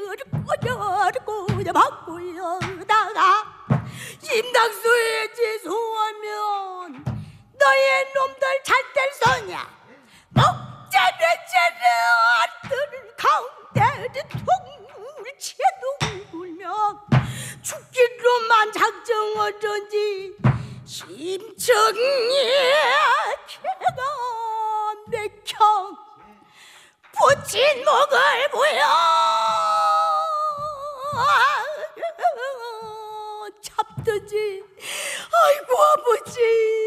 꼬여 바꾸려다가 임당수에 지소하면 너의 놈들 잘될 소냐 목자배째를 아들 가운데 통을 채도 울며 죽기로만 작정하던지 심청이 개가 맥혀 붙인 목을 보여 잡든지 아이고 아버지